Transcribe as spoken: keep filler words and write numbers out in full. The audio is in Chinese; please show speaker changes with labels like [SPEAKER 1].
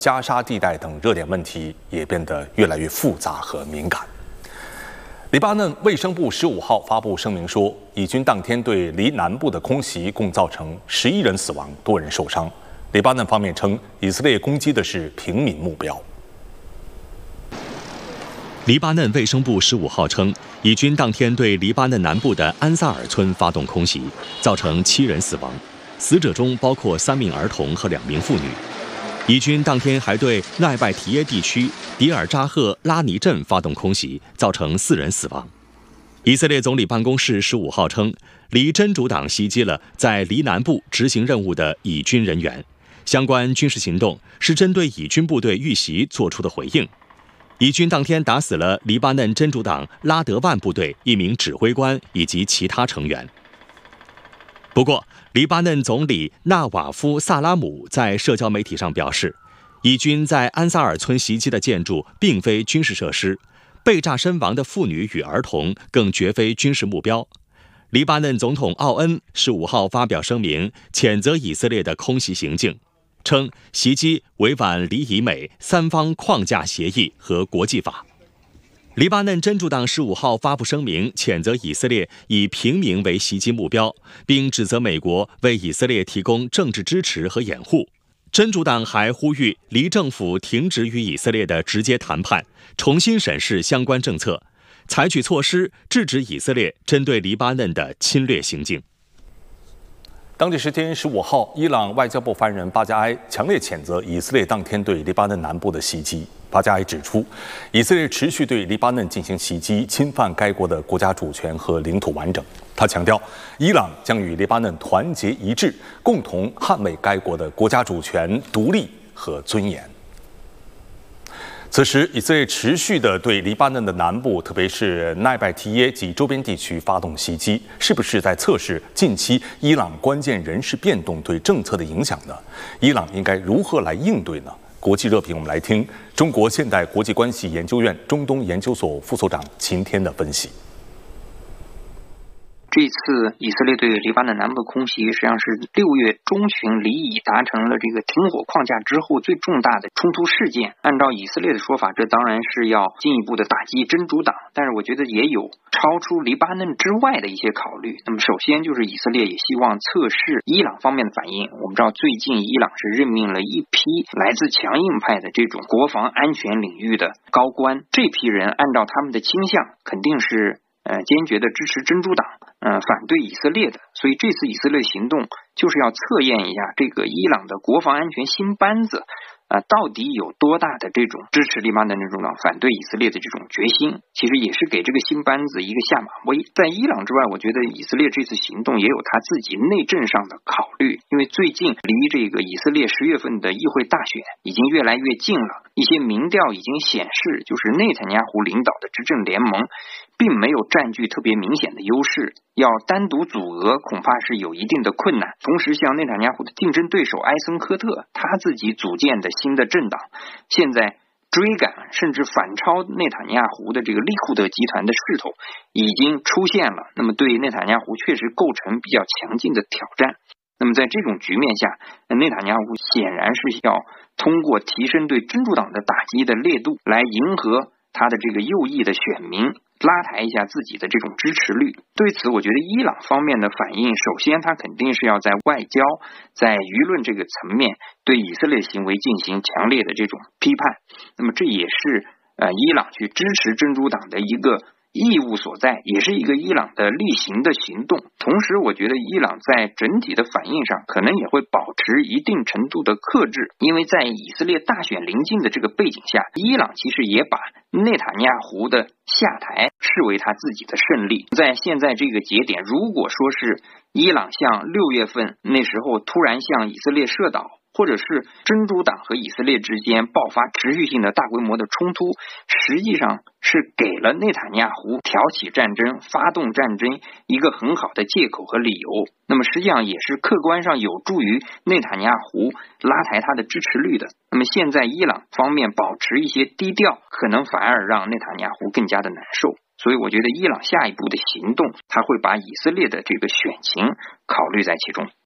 [SPEAKER 1] 加沙地带等热点问题也变得越来越复杂和敏感。黎巴嫩卫生部十五号发布声明说，以军当天对黎南部的空袭共造成十一人死亡，多人受伤。黎巴嫩方面称，以色列攻击的是平民目标。
[SPEAKER 2] 黎巴嫩卫生部十五号称，以军当天对黎巴嫩南部的安萨尔村发动空袭，造成七人死亡，死者中包括三名儿童和两名妇女。以军当天还对奈拜提耶地区迪尔扎赫拉尼镇发动空袭，造成四人死亡。以色列总理办公室十五号称，黎真主党袭击了在黎南部执行任务的以军人员，相关军事行动是针对以军部队遇袭做出的回应。以军当天打死了黎巴嫩真主党拉德万部队一名指挥官以及其他成员。不过，黎巴嫩总理纳瓦夫·萨拉姆在社交媒体上表示，以军在安萨尔村袭击的建筑并非军事设施，被炸身亡的妇女与儿童更绝非军事目标。黎巴嫩总统奥恩十五号发表声明，谴责以色列的空袭行径，称袭击违反黎以美三方框架协议和国际法。黎巴嫩真主党十五号发布声明，谴责以色列以平民为袭击目标，并指责美国为以色列提供政治支持和掩护。真主党还呼吁黎政府停止与以色列的直接谈判，重新审视相关政策，采取措施制止以色列针对黎巴嫩的侵略行径。
[SPEAKER 1] 当地时间十五号，伊朗外交部发言人巴加埃强烈谴责以色列当天对黎巴嫩南部的袭击。巴加埃指出，以色列持续对黎巴嫩进行袭击，侵犯该国的国家主权和领土完整。他强调，伊朗将与黎巴嫩团结一致，共同捍卫该国的国家主权、独立和尊严。此时，以色列持续地对黎巴嫩的南部，特别是奈拜提耶及周边地区发动袭击，是不是在测试近期伊朗关键人事变动对政策的影响呢？伊朗应该如何来应对呢？国际热评，我们来听中国现代国际关系研究院中东研究所副所长秦天的分析。
[SPEAKER 3] 这次以色列对黎巴嫩南部空袭，实际上是六月中旬黎以达成了这个停火框架之后最重大的冲突事件。按照以色列的说法，这当然是要进一步的打击真主党，但是我觉得也有超出黎巴嫩之外的一些考虑。那么首先就是以色列也希望测试伊朗方面的反应。我们知道最近伊朗是任命了一批来自强硬派的这种国防安全领域的高官，这批人按照他们的倾向肯定是呃坚决的支持真主党，呃反对以色列的。所以这次以色列行动就是要测验一下这个伊朗的国防安全新班子呃，到底有多大的这种支持黎巴嫩真主党、反对以色列的这种决心，其实也是给这个新班子一个下马威。在伊朗之外，我觉得以色列这次行动也有他自己内政上的考虑，因为最近离这个以色列十月份的议会大选已经越来越近了，一些民调已经显示，就是内塔尼亚胡领导的执政联盟并没有占据特别明显的优势，要单独阻遏恐怕是有一定的困难。同时，像内塔尼亚胡的竞争对手埃森科特，他自己组建的新的政党，现在追赶甚至反超内塔尼亚胡的这个利库德集团的势头已经出现了，那么对内塔尼亚胡确实构成比较强劲的挑战。那么在这种局面下，内塔尼亚胡显然是要通过提升对真主党的打击的烈度，来迎合他的这个右翼的选民，拉抬一下自己的这种支持率。对此，我觉得伊朗方面的反应，首先他肯定是要在外交、在舆论这个层面对以色列行为进行强烈的这种批判。那么这也是呃伊朗去支持真主党的一个义务所在，也是一个伊朗的例行的行动。同时，我觉得伊朗在整体的反应上可能也会保持一定程度的克制，因为在以色列大选临近的这个背景下，伊朗其实也把内塔尼亚胡的下台视为他自己的胜利。在现在这个节点，如果说是伊朗像六月份那时候突然向以色列射导，或者是真主党和以色列之间爆发持续性的大规模的冲突，实际上是给了内塔尼亚胡挑起战争、发动战争一个很好的借口和理由。那么实际上也是客观上有助于内塔尼亚胡拉抬他的支持率的。那么现在伊朗方面保持一些低调，可能反而让内塔尼亚胡更加的难受。所以我觉得伊朗下一步的行动，他会把以色列的这个选情考虑在其中。